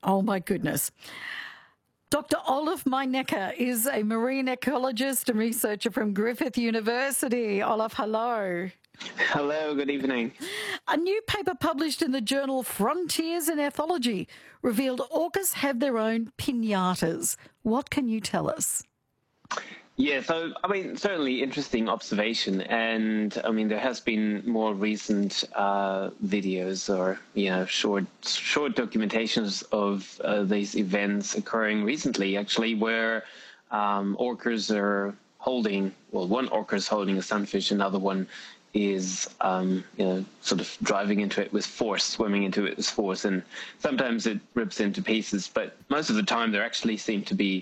Oh, my goodness. Dr. Olaf Meinecker is a marine ecologist and researcher from Griffith University. Olaf, hello. Hello, good evening. A new paper published in the journal Frontiers in Ethology revealed orcas have their own piñatas. What can you tell us? Yeah, so, certainly interesting observation. And, there has been more recent videos or, short documentations of these events occurring recently, actually, where orcas are holding, one orca is holding a sunfish, another one is, sort of driving into it with force, swimming into it with force. And sometimes it rips into pieces, but most of the time there actually seem to be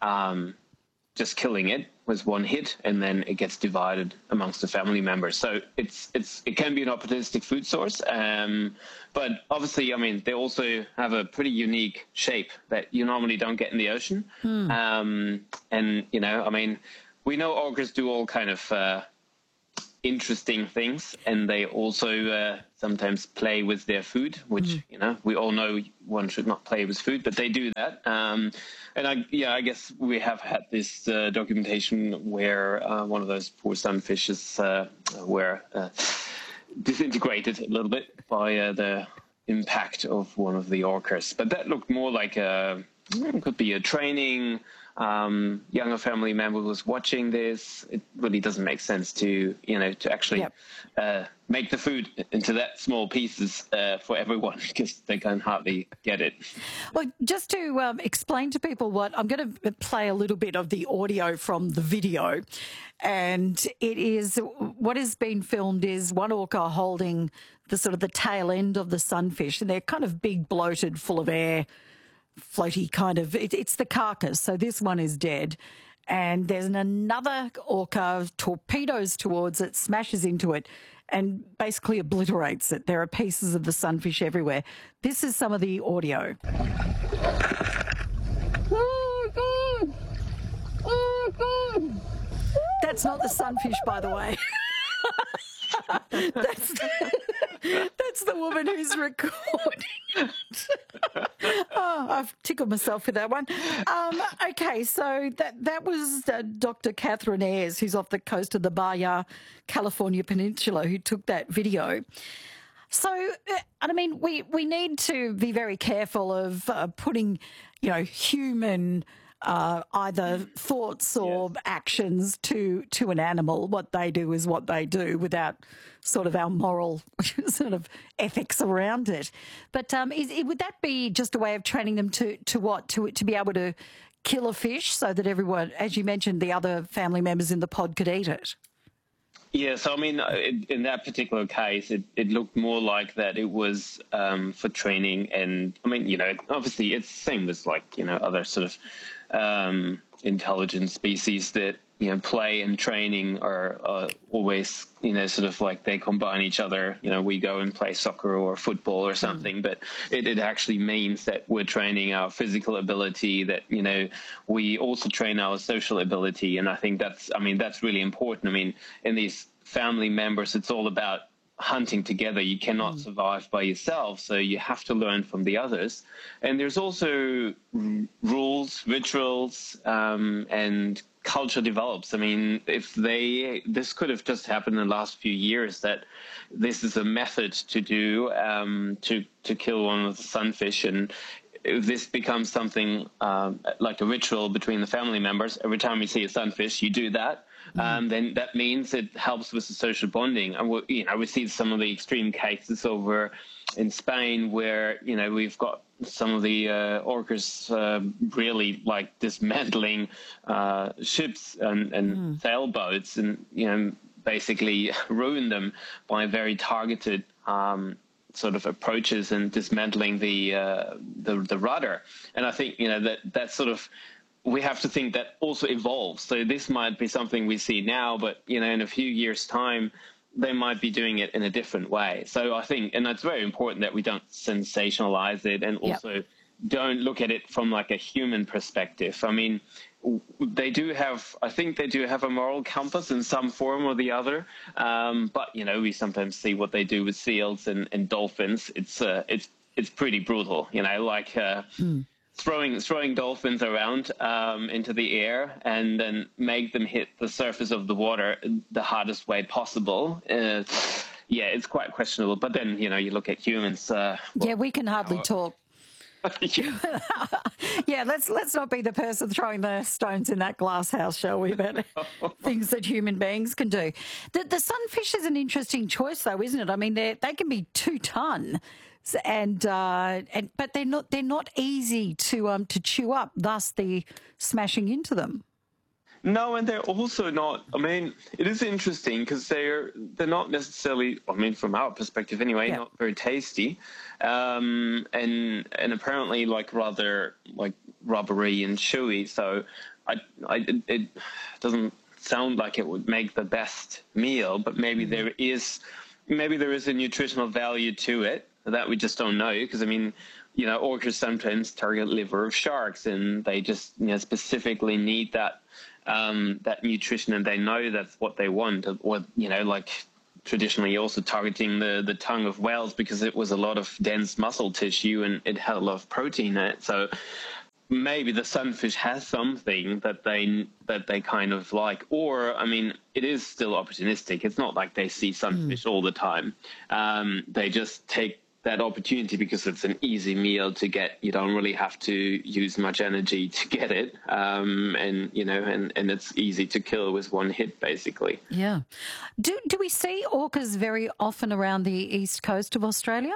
just killing it with one hit, and then it gets divided amongst the family members. So it can be an opportunistic food source, but obviously, they also have a pretty unique shape that you normally don't get in the ocean. And we know orcas do all kind of interesting things, and they also sometimes play with their food, which we all know one should not play with food, but they do that. And I guess we have had this documentation where one of those poor sunfishes were disintegrated a little bit by the impact of one of the orcas. But that looked more like could be a training. Younger family member was watching this. It really doesn't make sense to actually make the food into that small pieces for everyone, because they can hardly get it. Well, just to explain to people I'm going to play a little bit of the audio from the video, and it is what has been filmed is one orca holding the sort of the tail end of the sunfish, and they're kind of big, bloated, full of air, floaty kind of, it's the carcass. So this one is dead. And there's another orca torpedoes towards it, smashes into it, and basically obliterates it. There are pieces of the sunfish everywhere. This is some of the audio. That's not the sunfish, by the way. That's the woman who's recording it. Oh, I've tickled myself with that one. Okay, so that was Dr. Catherine Ayres, who's off the coast of the Baja, California Peninsula, who took that video. So, we need to be very careful of putting, human either thoughts or actions to an animal. What they do is what they do, without sort of our moral sort of ethics around it. But would that be just a way of training them to be able to kill a fish so that everyone, as you mentioned, the other family members in the pod could eat it? Yeah, so in that particular case, it looked more like that it was for training, and obviously it's the same as other sort of intelligent species that play and training are always sort of like they combine each other. We go and play soccer or football or something, but it actually means that we're training our physical ability, that we also train our social ability, and I think that's really important. In these family members, it's all about hunting together. You cannot survive by yourself, so you have to learn from the others. And there's also rules, rituals, and culture develops. This could have just happened in the last few years, that this is a method to do to kill one of the sunfish, and if this becomes something like a ritual between the family members, every time you see a sunfish, you do that. Then that means it helps with the social bonding. And we see some of the extreme cases over in Spain where we've got some of the orcas really dismantling ships and sailboats, and basically ruin them by very targeted sort of approaches and dismantling the rudder. And I think that sort of, we have to think that also evolves. So this might be something we see now, but in a few years' time, they might be doing it in a different way. So I think, and it's very important that we don't sensationalize it, and also don't look at it from a human perspective. They do have a moral compass in some form or the other. But we sometimes see what they do with seals and dolphins. It's it's pretty brutal, like throwing dolphins around into the air and then make them hit the surface of the water the hardest way possible. Yeah, it's quite questionable. But then, you look at humans. Yeah, we can hardly talk. Yeah, let's not be the person throwing the stones in that glass house, shall we? About things that human beings can do. The sunfish is an interesting choice, though, isn't it? I mean, they can be 2 ton, and but they're not easy to chew up. Thus, the smashing into them. No, and they're also not. I mean, it is interesting because they're not necessarily. I mean, from our perspective anyway, not very tasty, and apparently rather rubbery and chewy. So, it doesn't sound like it would make the best meal, but maybe there is a nutritional value to it that we just don't know. Because I mean, orcas sometimes target liver of sharks, and they just specifically need that nutrition, and they know that's what they want. Or traditionally also targeting the tongue of whales because it was a lot of dense muscle tissue and it had a lot of protein in it. So maybe the sunfish has something that they kind of like. Or I mean, it is still opportunistic. It's not like they see sunfish all the time. They just take that opportunity because it's an easy meal to get. You don't really have to use much energy to get it, and it's easy to kill with one hit, basically. Yeah. Do we see orcas very often around the east coast of Australia?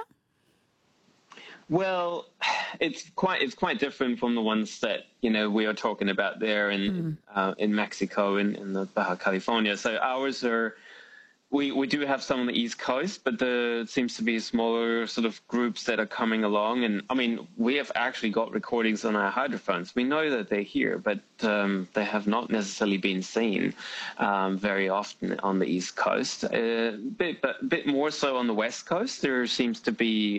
Well, it's quite different from the ones that we are talking about there in Mexico and in the Baja California. So ours are. We do have some on the East Coast, but there seems to be smaller sort of groups that are coming along. And I mean, we have actually got recordings on our hydrophones. We know that they're here, but they have not necessarily been seen very often on the East Coast. A bit more so on the West Coast. There seems to be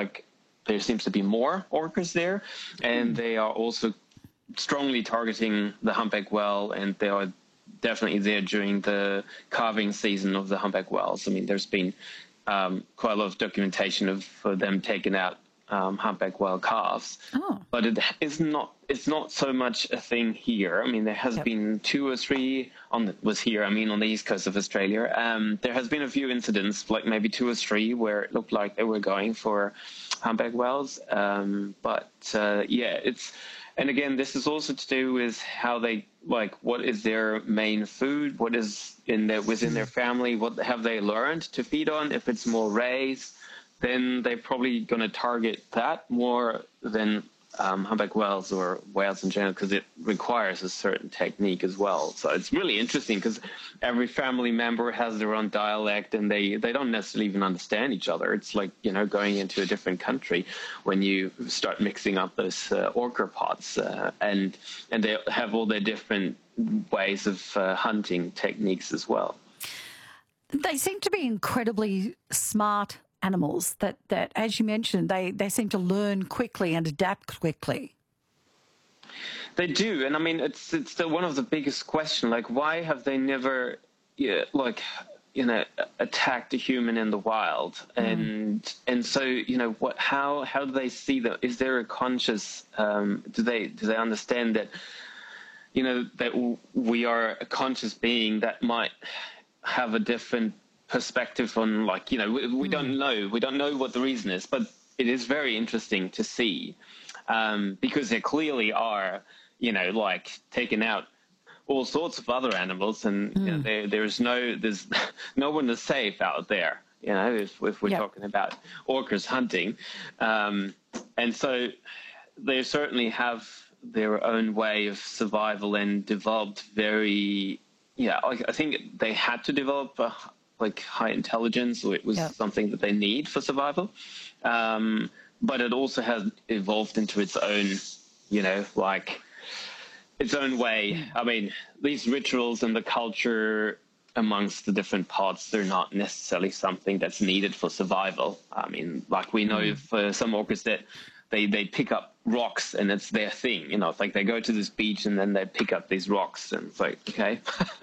more orcas there, and they are also strongly targeting the humpback whale, and they are definitely there during the calving season of the humpback whales. I mean, there's been quite a lot of documentation of them taking out humpback whale calves. But it's not so much a thing here. I mean, there has been 2 or 3 on the east coast of Australia. There has been a few incidents, like maybe 2 or 3, where it looked like they were going for humpback whales. And again, this is also to do with how they what is their main food, what is within their family, what have they learned to feed on. If it's more rays, then they're probably going to target that more than humpback whales or whales in general, because it requires a certain technique as well. So it's really interesting because every family member has their own dialect, and they don't necessarily even understand each other. It's like, going into a different country when you start mixing up those orca pods, and they have all their different ways of hunting techniques as well. They seem to be incredibly smart animals that, as you mentioned, they seem to learn quickly and adapt quickly. They do, and I mean, it's one of the biggest questions. Like, why have they never, attacked a human in the wild? And so, how do they see that? Is there a conscious? Do they understand that? That we are a conscious being that might have a different perspective on, we don't know what the reason is, but it is very interesting to see, because they clearly are, taking out all sorts of other animals, and there's no one is safe out there, if we're talking about orcas hunting, and so they certainly have their own way of survival and developed very, I think they had to develop high intelligence, so it was something that they need for survival. But it also has evolved into its own, its own way. I mean, these rituals and the culture amongst the different pods, they're not necessarily something that's needed for survival. I mean, we know for some orcas that they pick up rocks and it's their thing. You know, it's like they go to this beach and then they pick up these rocks and it's like, okay,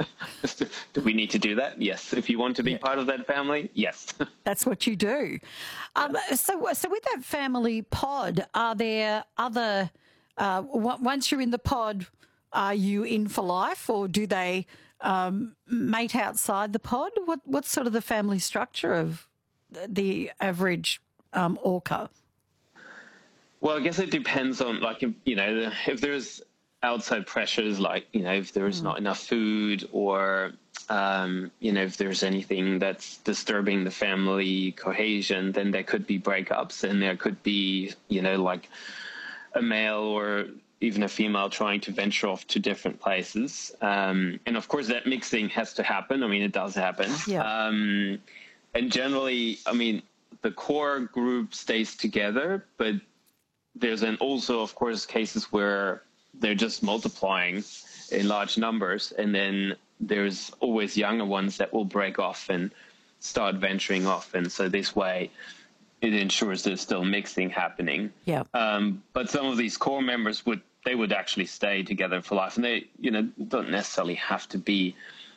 do we need to do that? Yes. If you want to be part of that family, yes. That's what you do. So with that family pod, are there other, once you're in the pod, are you in for life, or do they mate outside the pod? What's sort of the family structure of the average orca? Well, I guess it depends on, like, if there's outside pressures, like, if there's not enough food, or, if there's anything that's disturbing the family cohesion, then there could be breakups, and there could be, like a male or even a female trying to venture off to different places. And of course that mixing has to happen. I mean, it does happen. Yeah. And generally, I mean, the core group stays together, but there's also, of course, cases where they're just multiplying in large numbers, and then there's always younger ones that will break off and start venturing off, and so this way it ensures there's still mixing happening. Yeah. But some of these core members would actually stay together for life, and they don't necessarily have to be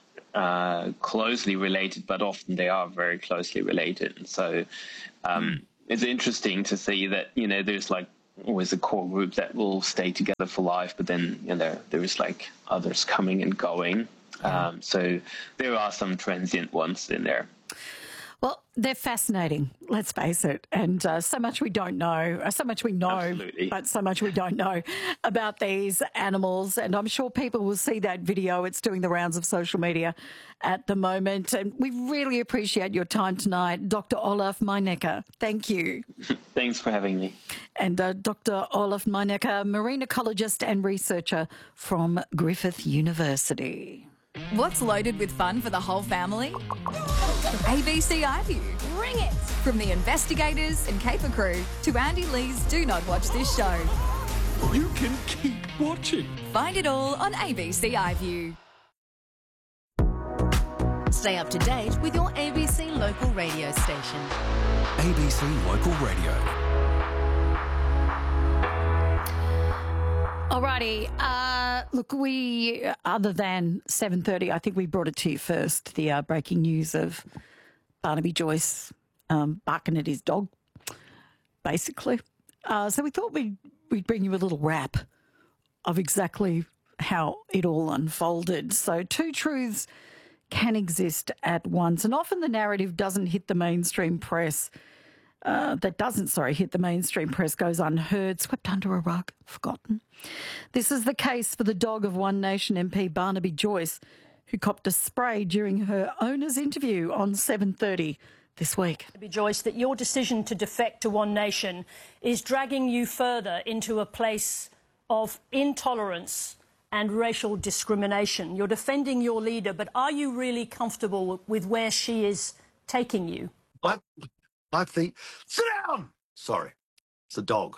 closely related, but often they are very closely related, and so it's interesting to see that there's like always a core group that will stay together for life, but then there is like others coming and going. So there are some transient ones in there. Well, they're fascinating, let's face it. And so much we don't know, so much we know, Absolutely. But so much we don't know about these animals. And I'm sure people will see that video. It's doing the rounds of social media at the moment. And we really appreciate your time tonight, Dr. Olaf Meinecker. Thank you. Thanks for having me. And Dr. Olaf Meinecker, marine ecologist and researcher from Griffith University. What's loaded with fun for the whole family? ABC iView. Bring it! From the investigators and caper crew to Andy Lee's Do Not Watch This Show. You can keep watching. Find it all on ABC iView. Stay up to date with your ABC local radio station. ABC Local Radio. Alrighty, look, we, other than 7:30, I think we brought it to you first, the breaking news of Barnaby Joyce barking at his dog, basically. So we thought we'd bring you a little wrap of exactly how it all unfolded. So two truths can exist at once, and often the narrative doesn't hit the mainstream press. Hit the mainstream press, goes unheard, swept under a rug, forgotten. This is the case for the dog of One Nation MP Barnaby Joyce, who copped a spray during her owner's interview on 7:30 this week. Barnaby Joyce, that your decision to defect to One Nation is dragging you further into a place of intolerance and racial discrimination. You're defending your leader, but are you really comfortable with where she is taking you? I think, sit down! Sorry, it's a dog.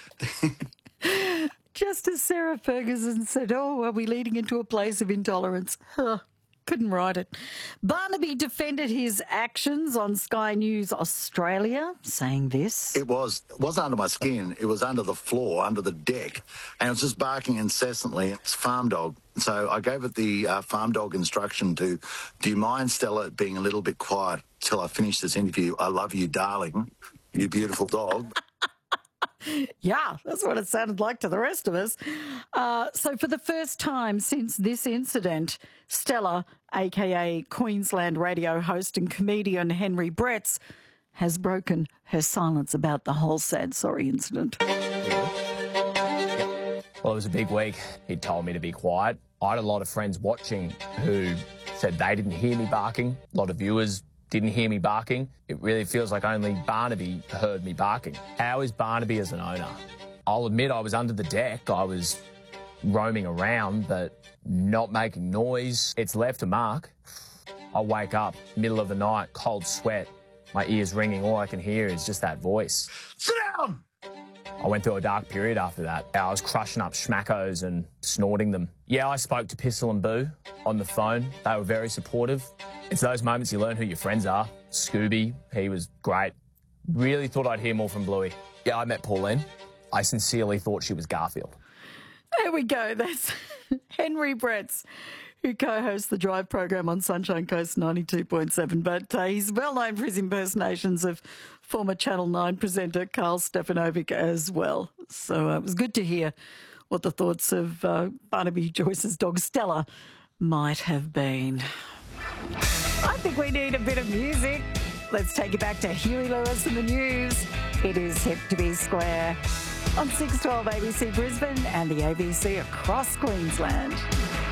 Just as Sarah Ferguson said, are we leading into a place of intolerance? Couldn't write it. Barnaby defended his actions on Sky News Australia, saying this. It wasn't under my skin. It was under the floor, under the deck, and it was just barking incessantly. It's a farm dog. So I gave it the farm dog instruction to, do you mind, Stella, being a little bit quiet till I finish this interview? I love you, darling, you beautiful dog. Yeah, that's what it sounded like to the rest of us. So for the first time since this incident, Stella, a.k.a. Queensland radio host and comedian Henry Bretts, has broken her silence about the whole sad sorry incident. Well, it was a big week. He told me to be quiet. I had a lot of friends watching who said they didn't hear me barking. A lot of viewers didn't hear me barking. It really feels like only Barnaby heard me barking. How is Barnaby as an owner? I'll admit I was under the deck. I was roaming around, but not making noise. It's left a mark. I wake up, middle of the night, cold sweat, my ears ringing. All I can hear is just that voice. Sit down! I went through a dark period after that. I was crushing up schmackos and snorting them. Yeah, I spoke to Pistol and Boo on the phone. They were very supportive. It's those moments you learn who your friends are. Scooby, he was great. Really thought I'd hear more from Bluey. Yeah, I met Pauline. I sincerely thought she was Garfield. There we go. That's Henry Bretts, who co-hosts the Drive program on Sunshine Coast 92.7. But he's well known for his impersonations of former Channel 9 presenter Carl Stefanovic as well. So it was good to hear what the thoughts of Barnaby Joyce's dog Stella might have been. I think we need a bit of music. Let's take it back to Huey Lewis and the news. It is hip to be square on 612 ABC Brisbane and the ABC across Queensland.